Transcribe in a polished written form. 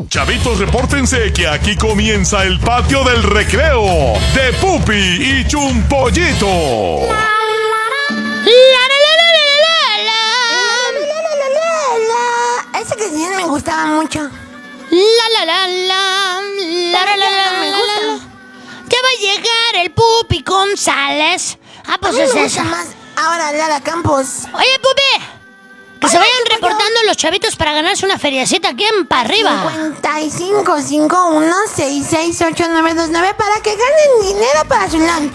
Chavitos, repórtense que aquí comienza el patio del recreo de Pupi y Chumpollito. Esa canción me gustaba mucho. Ya va a llegar el Pupi González. Ah, pues es esa. Más ahora Lala Campos. Oye, Pupi, que se vayan reportando los chavitos para ganarse una feriacita aquí en para arriba. 5551668929 para que ganen dinero para su lunch.